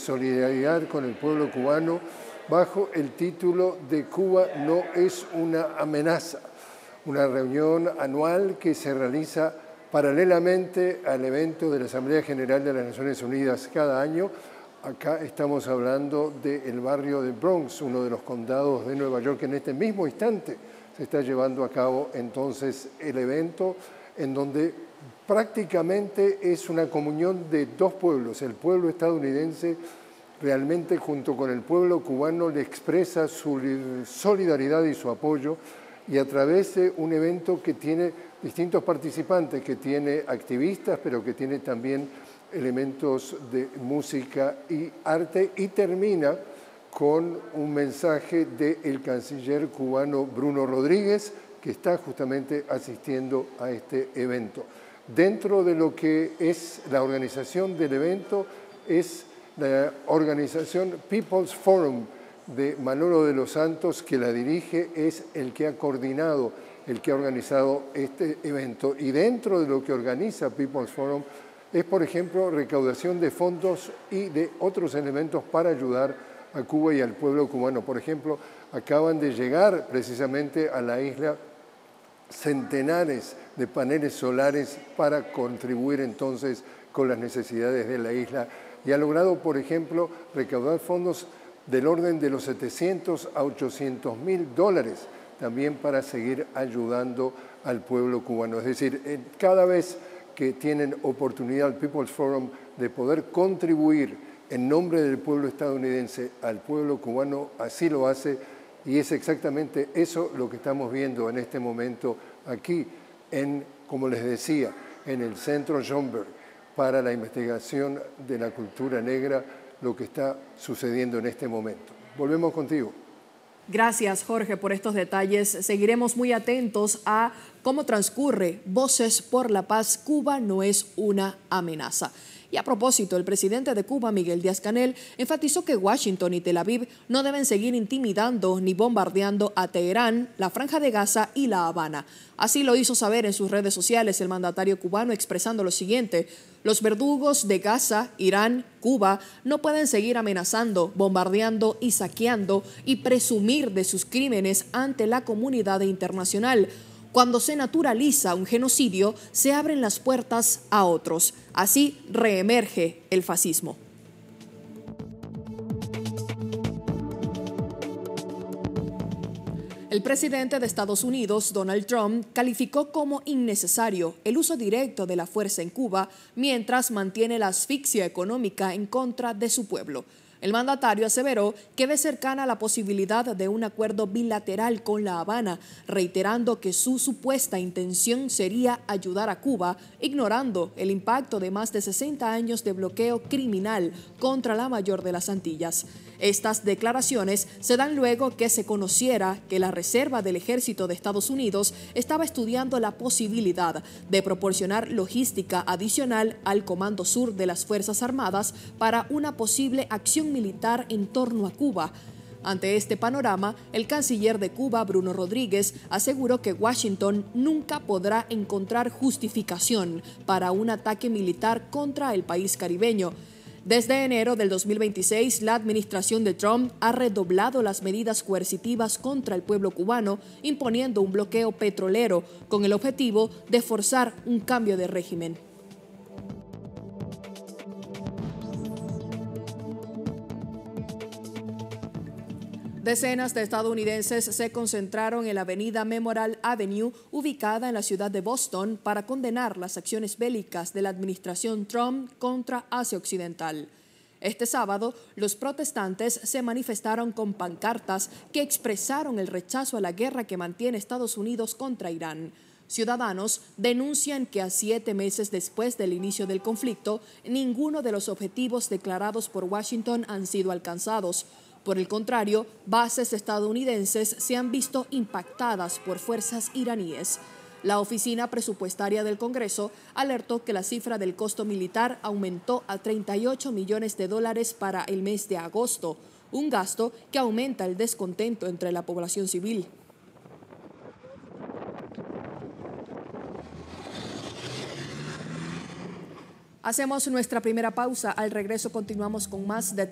solidaridad con el pueblo cubano bajo el título de Cuba no es una amenaza, una reunión anual que se realiza paralelamente al evento de la Asamblea General de las Naciones Unidas cada año. Acá estamos hablando del barrio de Bronx, uno de los condados de Nueva York. En este mismo instante se está llevando a cabo entonces el evento en donde prácticamente es una comunión de dos pueblos. El pueblo estadounidense realmente junto con el pueblo cubano le expresa su solidaridad y su apoyo, y a través de un evento que tiene distintos participantes, que tiene activistas, pero que tiene también elementos de música y arte, y termina con un mensaje del canciller cubano Bruno Rodríguez, que está justamente asistiendo a este evento. Dentro de lo que es la organización del evento es la organización People's Forum de Manolo de los Santos, que la dirige, es el que ha coordinado, el que ha organizado este evento. Y dentro de lo que organiza People's Forum es, por ejemplo, recaudación de fondos y de otros elementos para ayudar a Cuba y al pueblo cubano. Por ejemplo, acaban de llegar precisamente a la isla centenares de paneles solares para contribuir entonces con las necesidades de la isla, y ha logrado, por ejemplo, recaudar fondos del orden de los 700 a 800 mil dólares también para seguir ayudando al pueblo cubano. Es decir, cada vez que tienen oportunidad el People's Forum de poder contribuir en nombre del pueblo estadounidense al pueblo cubano, así lo hace, y es exactamente eso lo que estamos viendo en este momento aquí en, como les decía, en el Centro Schomburg para la investigación de la cultura negra, lo que está sucediendo en este momento. Volvemos contigo. Gracias, Jorge, por estos detalles. Seguiremos muy atentos a cómo transcurre Voces por la Paz. Cuba no es una amenaza. Y a propósito, el presidente de Cuba, Miguel Díaz-Canel, enfatizó que Washington y Tel Aviv no deben seguir intimidando ni bombardeando a Teherán, la Franja de Gaza y La Habana. Así lo hizo saber en sus redes sociales el mandatario cubano, expresando lo siguiente: los verdugos de Gaza, Irán, Cuba no pueden seguir amenazando, bombardeando y saqueando y presumir de sus crímenes ante la comunidad internacional. Cuando se naturaliza un genocidio, se abren las puertas a otros. Así reemerge el fascismo. El presidente de Estados Unidos, Donald Trump, calificó como innecesario el uso directo de la fuerza en Cuba mientras mantiene la asfixia económica en contra de su pueblo. El mandatario aseveró que ve cercana la posibilidad de un acuerdo bilateral con La Habana, reiterando que su supuesta intención sería ayudar a Cuba, ignorando el impacto de más de 60 años de bloqueo criminal contra la mayor de las Antillas. Estas declaraciones se dan luego que se conociera que la Reserva del Ejército de Estados Unidos estaba estudiando la posibilidad de proporcionar logística adicional al Comando Sur de las Fuerzas Armadas para una posible acción militar en torno a Cuba. Ante este panorama, el canciller de Cuba, Bruno Rodríguez, aseguró que Washington nunca podrá encontrar justificación para un ataque militar contra el país caribeño. Desde enero del 2026, la administración de Trump ha redoblado las medidas coercitivas contra el pueblo cubano, imponiendo un bloqueo petrolero con el objetivo de forzar un cambio de régimen. Decenas de estadounidenses se concentraron en la avenida Memorial Avenue, ubicada en la ciudad de Boston, para condenar las acciones bélicas de la administración Trump contra Asia Occidental. Este sábado, los protestantes se manifestaron con pancartas que expresaron el rechazo a la guerra que mantiene Estados Unidos contra Irán. Ciudadanos denuncian que a 7 meses después del inicio del conflicto, ninguno de los objetivos declarados por Washington han sido alcanzados. Por el contrario, bases estadounidenses se han visto impactadas por fuerzas iraníes. La Oficina Presupuestaria del Congreso alertó que la cifra del costo militar aumentó a $38 millones para el mes de agosto, un gasto que aumenta el descontento entre la población civil. Hacemos nuestra primera pausa. Al regreso continuamos con más detalles.